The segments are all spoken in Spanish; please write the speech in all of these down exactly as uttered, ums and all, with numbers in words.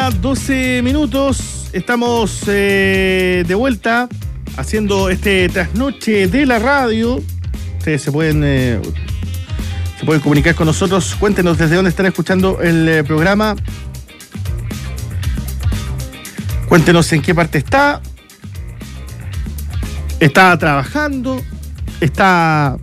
doce minutos, estamos eh, de vuelta haciendo este trasnoche de la radio. Ustedes se pueden eh, se pueden comunicar con nosotros. Cuéntenos desde dónde están escuchando el eh, programa. Cuéntenos en qué parte está. Está trabajando, está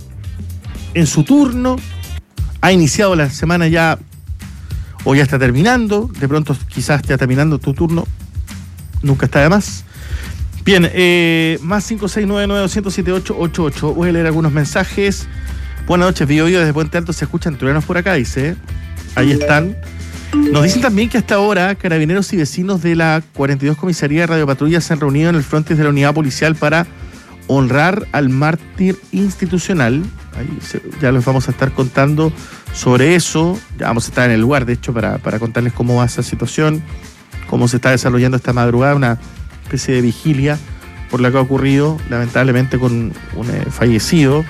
en su turno, ha iniciado la semana ya o ya está terminando, de pronto quizás esté terminando tu turno, nunca está de más. Bien, eh, más cinco seis nueve nueve dos cero siete ocho ocho ocho. Voy a leer algunos mensajes. Buenas noches, Bio Bio, desde Puente Alto se escuchan truenos por acá, dice. Ahí están. Nos dicen también que hasta ahora carabineros y vecinos de la cuarenta y dos Comisaría de Radio Patrulla se han reunido en el frontis de la unidad policial para honrar al mártir institucional. Ahí se, ya les vamos a estar contando sobre eso. Ya vamos a estar en el lugar, de hecho, para, para contarles cómo va esa situación, cómo se está desarrollando esta madrugada, una especie de vigilia por la que ha ocurrido, lamentablemente, con un eh, fallecido,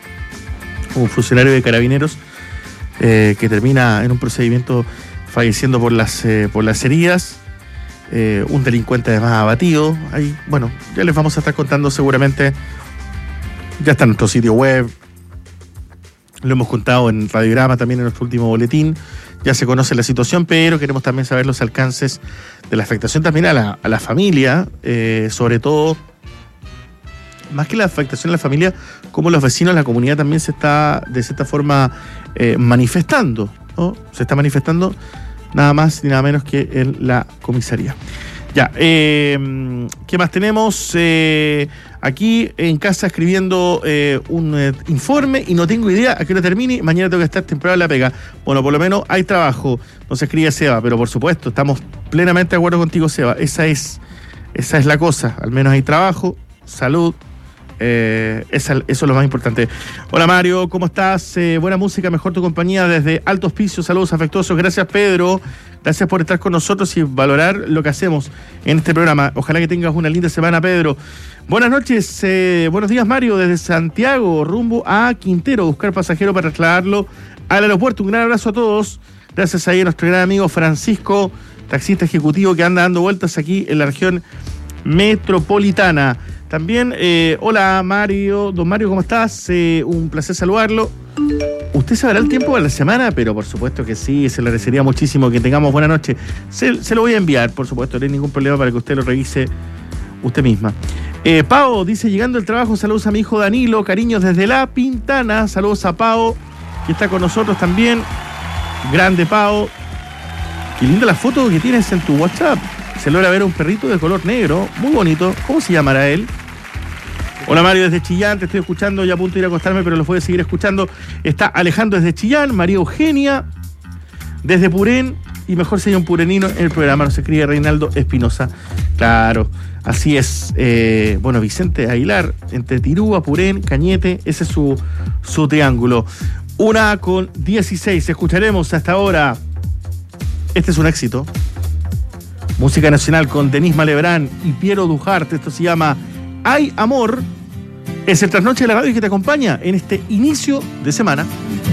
un funcionario de carabineros, eh, que termina en un procedimiento falleciendo por las, eh, por las heridas. Eh, un delincuente además abatido. Ahí, bueno, ya les vamos a estar contando seguramente. Ya está en nuestro sitio web, lo hemos contado en Radiograma también en nuestro último boletín. Ya se conoce la situación, pero queremos también saber los alcances de la afectación también a la, a la familia, eh, sobre todo, más que la afectación a la familia, cómo los vecinos, la comunidad también se está de cierta forma eh, manifestando, ¿no? Se está manifestando nada más ni nada menos que en la comisaría. Ya, eh, ¿qué más tenemos? Eh, aquí en casa escribiendo eh, un eh, informe y no tengo idea a qué hora termine. Mañana tengo que estar temprano en la pega. Bueno, por lo menos hay trabajo. No se escribe Seba, pero por supuesto, estamos plenamente de acuerdo contigo, Seba. Esa es, esa es la cosa. Al menos hay trabajo, salud. Eh, esa, eso es lo más importante. Hola Mario, ¿cómo estás? Eh, buena música, mejor tu compañía desde Alto Hospicio. Saludos afectuosos. Gracias, Pedro. Gracias por estar con nosotros y valorar lo que hacemos en este programa. Ojalá que tengas una linda semana, Pedro. Buenas noches, eh, buenos días, Mario, desde Santiago, rumbo a Quintero, buscar pasajero para trasladarlo al aeropuerto. Un gran abrazo a todos. Gracias ahí a nuestro gran amigo Francisco, taxista ejecutivo que anda dando vueltas aquí en la región metropolitana. También, eh, hola Mario, don Mario, ¿cómo estás? Eh, un placer saludarlo. ¿Usted sabrá el tiempo de la semana? Pero por supuesto que sí, se le agradecería muchísimo que tengamos buena noche. Se, se lo voy a enviar, por supuesto, no hay ningún problema para que usted lo revise usted misma. Eh, Pao dice, llegando al trabajo, saludos a mi hijo Danilo, cariños desde La Pintana, saludos a Pao, que está con nosotros también. Grande Pao. Qué linda la foto que tienes en tu WhatsApp. Se logra ver un perrito de color negro, muy bonito. ¿Cómo se llamará él? Hola Mario desde Chillán, te estoy escuchando, ya a punto de ir a acostarme, pero los voy a seguir escuchando. Está Alejandro desde Chillán, María Eugenia desde Purén, y mejor si hay un purenino en el programa, nos escribe Reinaldo Espinosa. Claro, así es. Eh, bueno, Vicente Aguilar, entre Tirúa, Purén, Cañete, ese es su, su triángulo. Una con dieciséis, escucharemos hasta ahora. Este es un éxito. Música nacional con Denis Malebrán y Piero Dujarte. Esto se llama Hay Amor. Es el trasnoche de la radio que te acompaña en este inicio de semana.